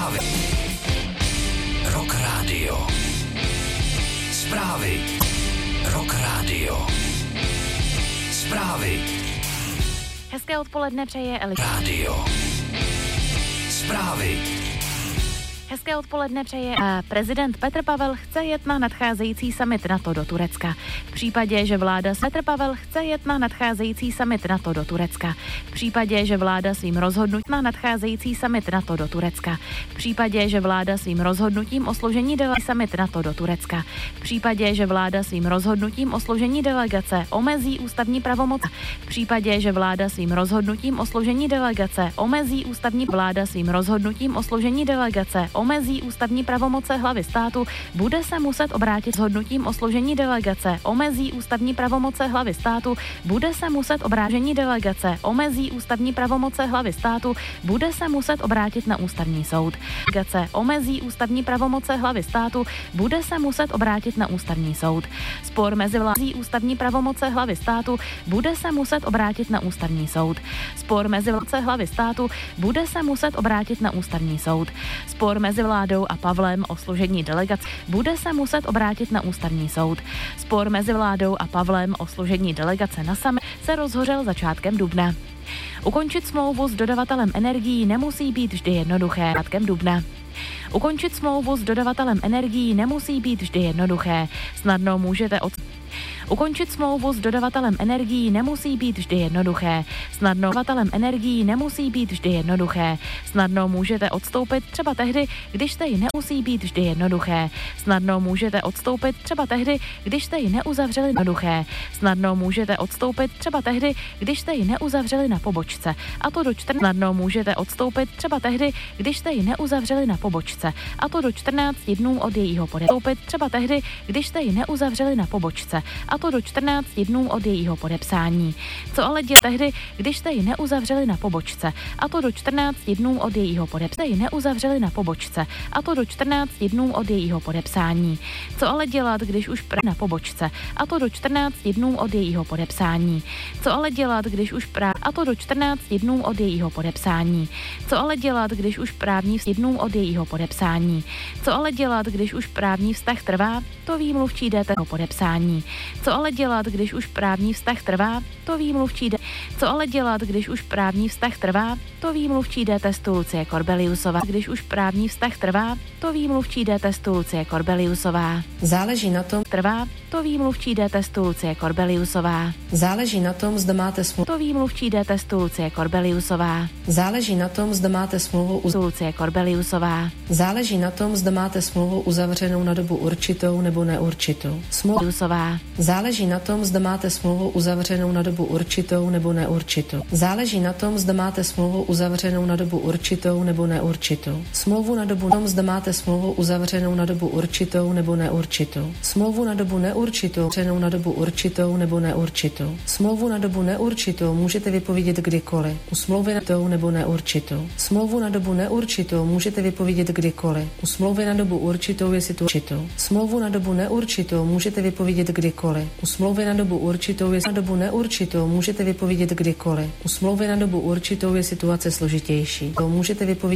Zprávy. Rock Radio. Zprávy. Rock Radio. Zprávy. Hezké odpoledne přeje Eli. Radio. Zprávy. Hezké odpoledne přeje prezident Petr Pavel chce jet na nadcházející summit NATO do Turecka. V případě, že vláda Petr Pavel chce jet na nadcházející summit NATO do Turecka. V případě, že vláda svým rozhodnutím na nadcházející summit NATO do Turecka. V případě, že vláda svým rozhodnutím o složení delegace summit NATO do Turecka. V případě, že vláda svým rozhodnutím o složení delegace omezí ústavní pravomoc. V případě, že vláda svým rozhodnutím o složení delegace omezí ústavní vláda svým rozhodnutím o složení delegace omezí ústavní pravomoce hlavy státu, bude se muset obrátit s hodnutím o složení delegace, omezí ústavní pravomoce hlavy státu, bude se muset obrážení delegace, omezí ústavní pravomoce hlavy státu, bude se muset obrátit na ústavní soud. Delegace omezí ústavní pravomoce hlavy státu, bude se muset obrátit na ústavní soud. Spor mezi vládou ústavní pravomoce hlavy státu, bude se muset obrátit na ústavní soud. Spor mezi vládou hlavy státu, bude se muset obrátit na ústavní soud. Spor mezi vládou a Pavlem o složení delegace bude se muset obrátit na ústavní soud. Spor mezi vládou a Pavlem o složení delegace na summit se rozhořel začátkem dubna. Ukončit smlouvu s dodavatelem energií nemusí být vždy jednoduché. Začátkem dubna. Ukončit smlouvu s dodavatelem energií nemusí být vždy jednoduché. Snadno můžete Ukončit smlouvu s dodavatelem energií nemusí být vždy jednoduché. Snadno dodavatelem energií nemusí být vždy jednoduché. Snadno můžete odstoupit třeba tehdy, když jste ji nemusí být vždy jednoduché. Snadno můžete odstoupit třeba tehdy, když jste ji neuzavřeli jednoduché. Snadno můžete odstoupit třeba tehdy, když jste ji neuzavřeli na pobočce. A to do 14. Snadno můžete odstoupit třeba tehdy, když jste ji neuzavřeli na pobočce. A to do 14 dnů od jejího podepsání. Třeba tehdy, když jste ji neuzavřeli na pobočce. A to do 14 dnů od jejího podepsání. Co ale dělat tehdy, když jste ji neuzavřeli na pobočce? A to do 14 dnů od jejího podepsání. Neuzavřeli na pobočce. A to do 14 dnů od jejího podepsání. Co ale dělat, když už na pobočce? A to do 14 dnů od jejího podepsání. Co ale dělat, když už a to do 14 dnů od jejího podepsání. Co ale dělat, když už právní dnů od jejího podepsání. Co ale dělat, když už právní vztah trvá? To ví mluvčí DT podepsání. Co ale dělat, když už právní vztah trvá? To ví mluvčí Co ale dělat, když už právní vztah trvá? To ví mluvčí D-testu Lucie Korbeliusová. Když už právní vztah trvá? To ví mluvčí D-testu Lucie Korbeliusová. Záleží na tom, trvá? To ví mluvčí D-testu Lucie Korbeliusová. Záleží na tom, zda máte smlouvu. To ví mluvčí D-testu Lucie Korbeliusová. Záleží na tom, zda máte smlouvu Lucie Korbeliusová. Záleží na tom, zda máte smlouvu uzavřenou na dobu určitou nebo neurčitou. Záleží na tom, zda máte smlouvu uzavřenou na dobu určitou nebo neurčitou. Záleží na tom, zda máte smlouvu uzavřenou na dobu určitou nebo neurčitou. Smlouvu na dobu zda máte smlouvu uzavřenou na dobu určitou nebo neurčitou. Smlouvu na dobu neurčitou uzavřenou na dobu určitou nebo neurčitou. Smlouvu na dobu neurčitou můžete vypovědět kdykoliv. U smlouvy na dobu nebo neurčitou. Smlouvu na dobu neurčitou můžete vypovědět kdykoliv. U smlouvy na dobu určitou je situace. Smlouvu na dobu neurčitou můžete vypovědět kdykoliv. U smlouvy na dobu určitou je na dobu neurčitou můžete vypovědět kdykoliv. U smlouvy na dobu určitou je situace složitější. To můžete vypovědět